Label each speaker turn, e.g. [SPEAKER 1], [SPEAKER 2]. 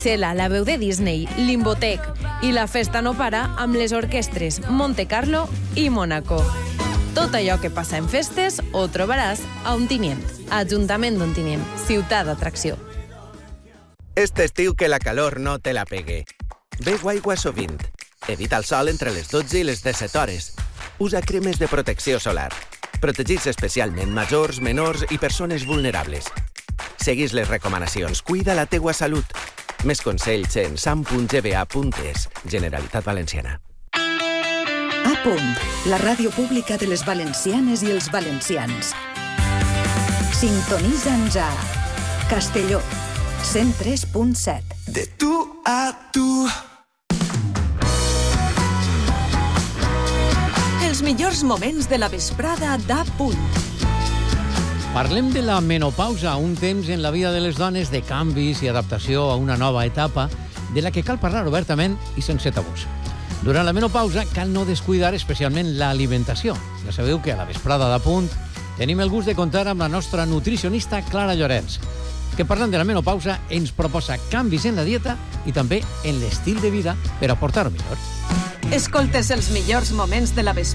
[SPEAKER 1] Xela, la veu de Disney, Limbotec i la festa no para amb les orquestres Monte Carlo i Mónaco. Tot allò que passa en festes ho trobaràs a Ontinyent, Ajuntament d'Ontinyent, ciutat d'atracció.
[SPEAKER 2] Este estiu que la calor no te la pegue. Beu aigua sovint. Evita el sol entre les 12 i les 17 hores. Usa cremes de protecció solar. Protegits especialment majors, menors i persones vulnerables. Seguis les recomanacions. Cuida la teua salut. Més consells en sam.gba.es. Generalitat Valenciana.
[SPEAKER 3] A Punt, la ràdio pública de les valencianes i els valencians. Sintonitza'ns a Castelló, 103.7.
[SPEAKER 4] De tu a tu.
[SPEAKER 3] Els millors moments de la vesprada d'A Punt.
[SPEAKER 5] Parlem de la menopausa, un temps en la vida de les dones de canvis i adaptació a una nova etapa de la que cal parlar obertament i sense tabús. Durant la menopausa cal no descuidar especialment l'alimentació. Ja sabeu que a la vesprada d'A Punt tenim el gust de comptar amb la nostra nutricionista Clara Llorenç, que parlant de la menopausa ens proposa canvis en la dieta i també en l'estil de vida per a portar-ho millor.
[SPEAKER 3] Escoltes els millors moments de la vesprada